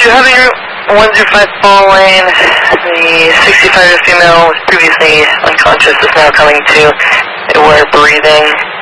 you have your 105 fall lane? The 65 female was previously unconscious is now coming to. They were breathing.